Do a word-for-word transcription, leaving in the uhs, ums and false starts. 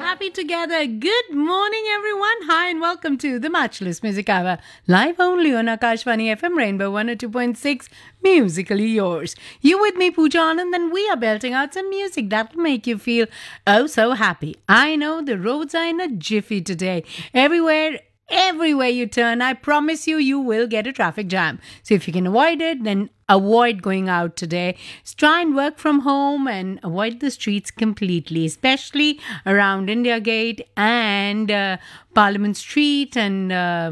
happy together. Good morning, everyone. Hi, and welcome to the Matchless Music Hour, live only on Akashvani F M Rainbow one oh two point six, musically yours. You with me, Pooja Anand, and we are belting out some music that will make you feel oh so happy. I know the roads are in a jiffy today. Everywhere, Everywhere you turn, I promise you, you will get a traffic jam. So if you can avoid it, then avoid going out today. Just try and work from home and avoid the streets completely, especially around India Gate and uh, Parliament Street and uh,